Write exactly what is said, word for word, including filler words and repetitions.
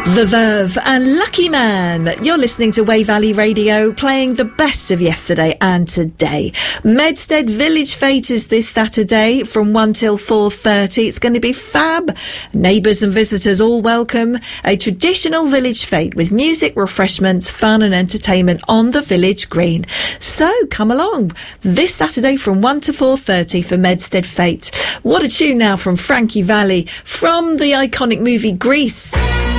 The Verve and Lucky Man. You're listening to Wey Valley Radio, playing the best of yesterday and today. Medstead Village Fete is this Saturday from one till four thirty. It's going to be fab. Neighbours and visitors all welcome. A traditional village fete with music, refreshments, fun and entertainment on the village green. So come along this Saturday from one to four thirty for Medstead Fete. What a tune now from Frankie Valli from the iconic movie Grease.